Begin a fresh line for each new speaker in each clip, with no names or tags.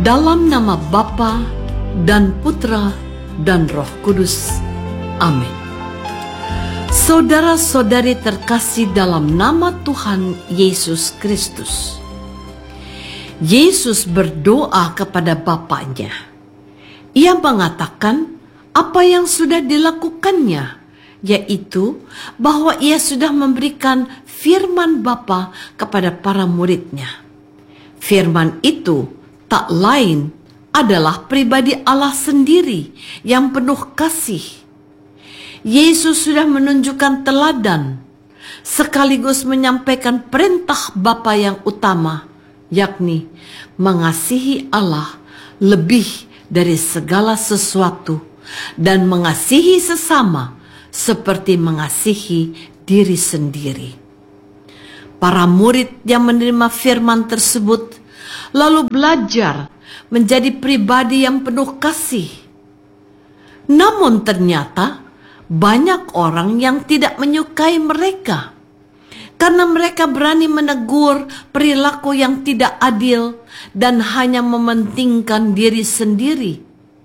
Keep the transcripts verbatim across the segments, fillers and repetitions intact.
Dalam nama Bapa dan Putra dan Roh Kudus. Amin. Saudara-saudari terkasih dalam nama Tuhan Yesus Kristus. Yesus berdoa kepada Bapaknya. Ia mengatakan apa yang sudah dilakukannya, yaitu bahwa ia sudah memberikan firman Bapa kepada para muridnya. Firman itu tak lain adalah pribadi Allah sendiri yang penuh kasih. Yesus sudah menunjukkan teladan, sekaligus menyampaikan perintah Bapa yang utama, yakni mengasihi Allah lebih dari segala sesuatu dan mengasihi sesama seperti mengasihi diri sendiri. Para murid yang menerima firman tersebut lalu belajar menjadi pribadi yang penuh kasih. Namun ternyata banyak orang yang tidak menyukai mereka karena mereka berani menegur perilaku yang tidak adil dan hanya mementingkan diri sendiri.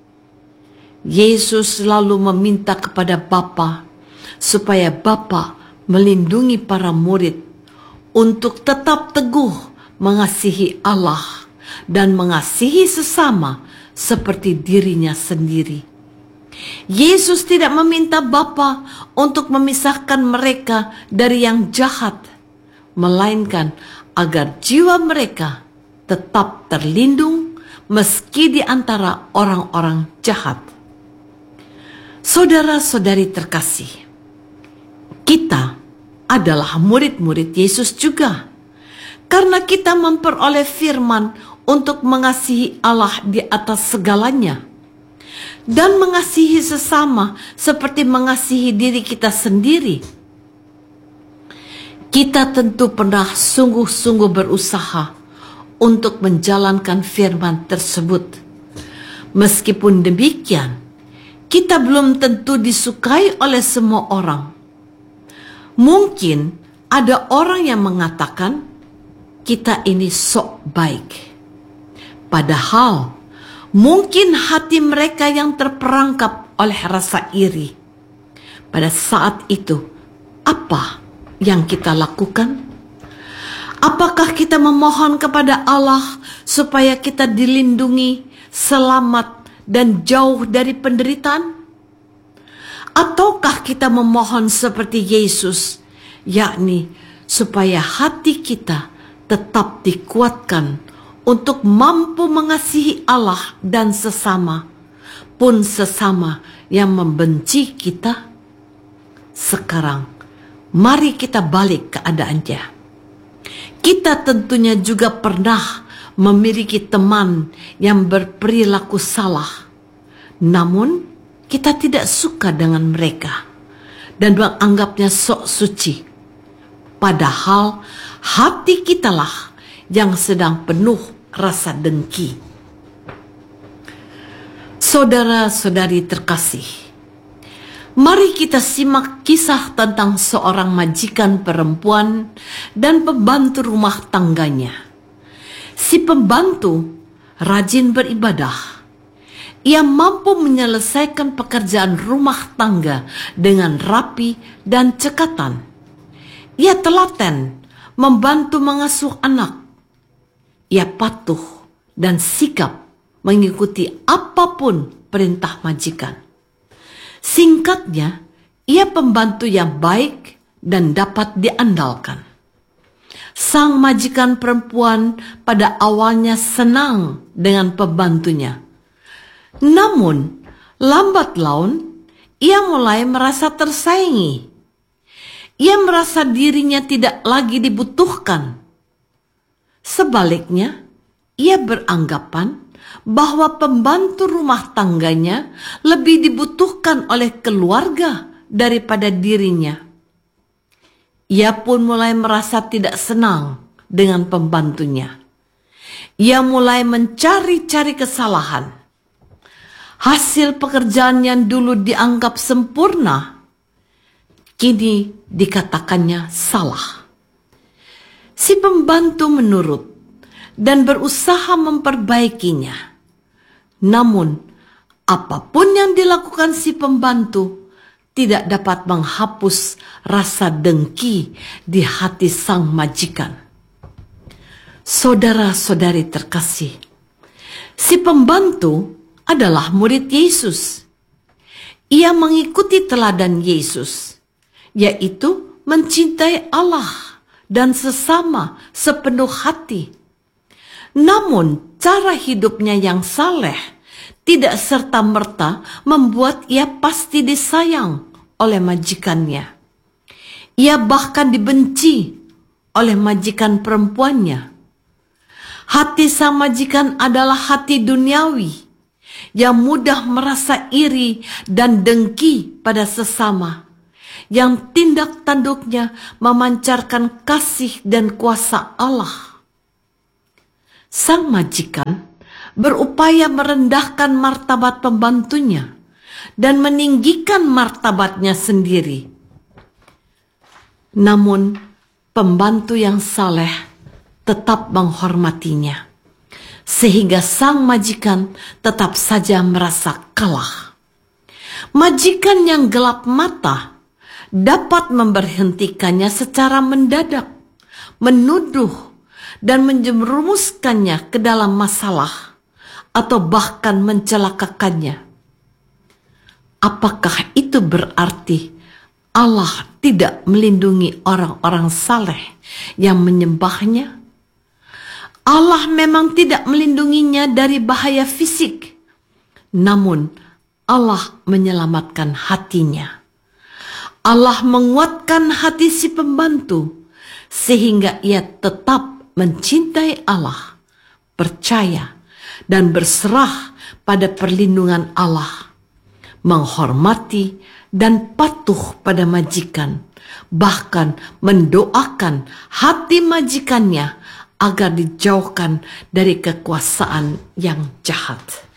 Yesus lalu meminta kepada Bapa supaya Bapa melindungi para murid untuk tetap teguh mengasihi Allah dan mengasihi sesama seperti dirinya sendiri. Yesus tidak meminta Bapa untuk memisahkan mereka dari yang jahat, melainkan agar jiwa mereka tetap terlindung meski di antara orang-orang jahat. Saudara-saudari terkasih, kita adalah murid-murid Yesus juga. Karena kita memperoleh firman untuk mengasihi Allah di atas segalanya dan mengasihi sesama seperti mengasihi diri kita sendiri. Kita tentu pernah sungguh-sungguh berusaha untuk menjalankan firman tersebut. Meskipun demikian, kita belum tentu disukai oleh semua orang. Mungkin ada orang yang mengatakan kita ini sok baik. Padahal mungkin hati mereka yang terperangkap oleh rasa iri. Pada saat itu, apa yang kita lakukan? Apakah kita memohon kepada Allah supaya kita dilindungi, selamat, dan jauh dari penderitaan? Ataukah kita memohon seperti Yesus, yakni supaya hati kita tetap dikuatkan untuk mampu mengasihi Allah dan sesama, pun sesama yang membenci kita? Sekarang, mari kita balik keadaannya. Kita tentunya juga pernah memiliki teman yang berperilaku salah, namun kita tidak suka dengan mereka dan menganggapnya sok suci. Padahal hati kitalah yang sedang penuh rasa dengki. Saudara-saudari terkasih, mari kita simak kisah tentang seorang majikan perempuan dan pembantu rumah tangganya. Si pembantu rajin beribadah. Ia mampu menyelesaikan pekerjaan rumah tangga dengan rapi dan cekatan. Ia telaten membantu mengasuh anak. Ia patuh dan sikap mengikuti apapun perintah majikan. Singkatnya, ia pembantu yang baik dan dapat diandalkan. Sang majikan perempuan pada awalnya senang dengan pembantunya. Namun, lambat laun, ia mulai merasa tersaingi. Ia merasa dirinya tidak lagi dibutuhkan. Sebaliknya, ia beranggapan bahwa pembantu rumah tangganya lebih dibutuhkan oleh keluarga daripada dirinya. Ia pun mulai merasa tidak senang dengan pembantunya. Ia mulai mencari-cari kesalahan. Hasil pekerjaan yang dulu dianggap sempurna, kini dikatakannya salah. Si pembantu menurut dan berusaha memperbaikinya. Namun, apapun yang dilakukan si pembantu tidak dapat menghapus rasa dengki di hati sang majikan. Saudara-saudari terkasih, si pembantu adalah murid Yesus. Ia mengikuti teladan Yesus, yaitu mencintai Allah dan sesama sepenuh hati. Namun, cara hidupnya yang saleh tidak serta-merta membuat ia pasti disayang oleh majikannya. Ia bahkan dibenci oleh majikan perempuannya. Hati sang majikan adalah hati duniawi yang mudah merasa iri dan dengki pada sesama, yang tindak tanduknya memancarkan kasih dan kuasa Allah. Sang majikan berupaya merendahkan martabat pembantunya dan meninggikan martabatnya sendiri. Namun, pembantu yang saleh tetap menghormatinya, sehingga sang majikan tetap saja merasa kalah. Majikan yang gelap mata dapat memberhentikannya secara mendadak, menuduh dan menjerumuskannya ke dalam masalah, atau bahkan mencelakakannya. Apakah itu berarti Allah tidak melindungi orang-orang saleh yang menyembahnya? Allah memang tidak melindunginya dari bahaya fisik, namun Allah menyelamatkan hatinya. Allah menguatkan hati si pembantu sehingga ia tetap mencintai Allah, percaya dan berserah pada perlindungan Allah, menghormati dan patuh pada majikan, bahkan mendoakan hati majikannya agar dijauhkan dari kekuasaan yang jahat.